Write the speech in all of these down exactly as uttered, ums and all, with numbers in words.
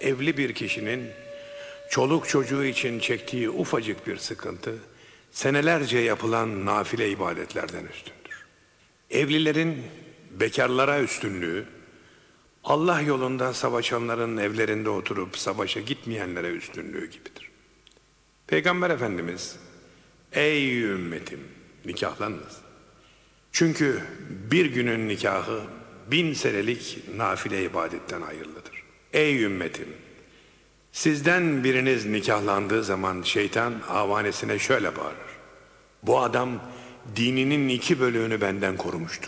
evli bir kişinin çoluk çocuğu için çektiği ufacık bir sıkıntı, senelerce yapılan nafile ibadetlerden üstündür. Evlilerin bekarlara üstünlüğü, Allah yolunda savaşanların evlerinde oturup savaşa gitmeyenlere üstünlüğü gibidir. Peygamber Efendimiz, ey ümmetim nikahlanınız. Çünkü bir günün nikahı bin senelik nafile ibadetten hayırlıdır. Ey ümmetim, sizden biriniz nikahlandığı zaman şeytan avanesine şöyle bağırır: bu adam dininin iki bölüğünü benden korumuştur.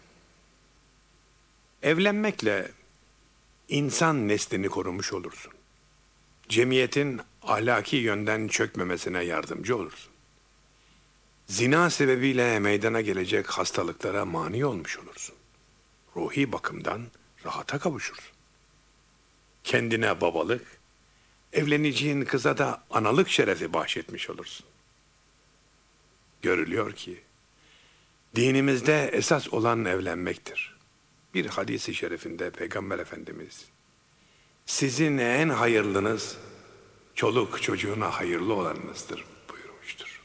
Evlenmekle insan neslini korumuş olursun. Cemiyetin ahlaki yönden çökmemesine yardımcı olursun. Zina sebebiyle meydana gelecek hastalıklara mani olmuş olursun. Ruhi bakımdan rahata kavuşursun. Kendine babalık, evleneceğin kıza da analık şerefi bahşetmiş olursun. Görülüyor ki dinimizde esas olan evlenmektir. Bir hadis-i şerifinde Peygamber Efendimiz, sizin en hayırlınız çoluk çocuğuna hayırlı olanınızdır buyurmuştur.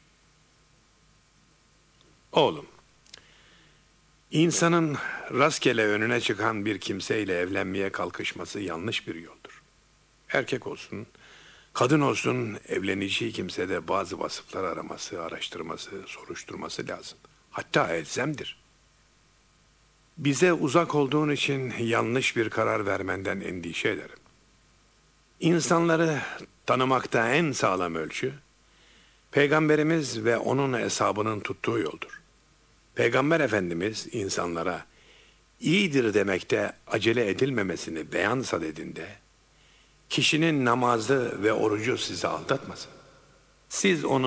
Oğlum, insanın rastgele önüne çıkan bir kimseyle evlenmeye kalkışması yanlış bir yoldur. Erkek olsun, kadın olsun, evleneceği kimsede bazı vasıflar araması, araştırması, soruşturması lazım. Hatta elzemdir. Bize uzak olduğun için yanlış bir karar vermenden endişe ederim. İnsanları tanımakta en sağlam ölçü, Peygamberimiz ve onun hesabının tuttuğu yoldur. Peygamber Efendimiz insanlara iyidir demekte acele edilmemesini beyan sadedinde, kişinin namazı ve orucu sizi aldatmasın. Siz onu